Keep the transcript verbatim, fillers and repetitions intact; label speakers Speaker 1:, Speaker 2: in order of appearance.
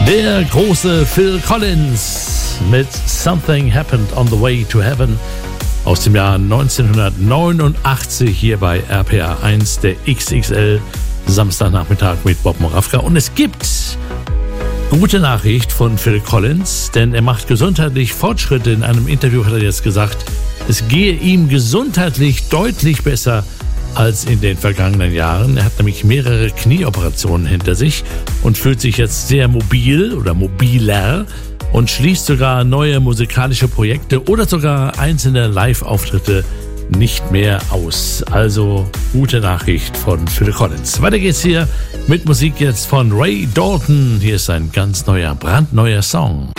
Speaker 1: Der große Phil Collins mit Something Happened on the Way to Heaven aus dem Jahr neunzehnhundertneunundachtzig hier bei R P R eins, der X X L Samstagnachmittag mit Bob Moravka. Und es gibt gute Nachricht von Phil Collins, denn er macht gesundheitlich Fortschritte. In einem Interview hat er jetzt gesagt, es gehe ihm gesundheitlich deutlich besser als in den vergangenen Jahren. Er hat nämlich mehrere Knieoperationen hinter sich und fühlt sich jetzt sehr mobil oder mobiler und schließt sogar neue musikalische Projekte oder sogar einzelne Live-Auftritte nicht mehr aus. Also gute Nachricht von Phil Collins. Weiter geht's hier mit Musik jetzt von Ray Dalton. Hier ist ein ganz neuer, brandneuer Song.